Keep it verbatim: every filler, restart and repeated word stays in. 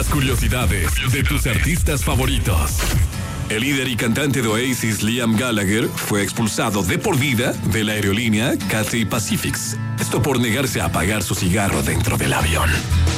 Las curiosidades de tus artistas favoritos. El líder y cantante de Oasis, Liam Gallagher, fue expulsado de por vida de la aerolínea Cathay Pacific. Esto por negarse a apagar su cigarro dentro del avión.